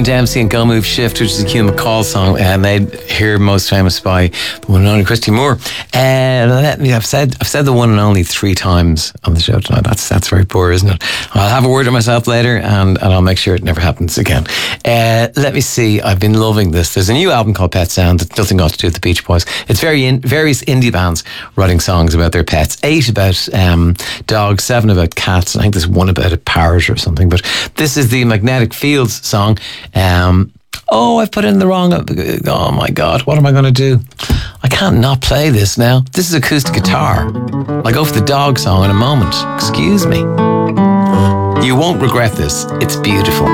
Dempsey and Go Move Shift, which is a Keane McCall song, made here most famous by the one and only Christy Moore. I've said the one and only 3 times on the show tonight. That's very poor, isn't it? I'll have a word with myself later, and I'll make sure it never happens again. Let me see. I've been loving this. There's a new album called Pet Sounds. It's nothing got to do with the Beach Boys. It's various indie bands writing songs about their pets. 8 about dogs, 7 about cats. I think there's one about a parrot or something. But this is the Magnetic Fields song. I've put in the wrong... Oh my God, what am I going to do? I can't not play this now. This is acoustic guitar. I'll go for the dog song in a moment. Excuse me. You won't regret this. It's beautiful.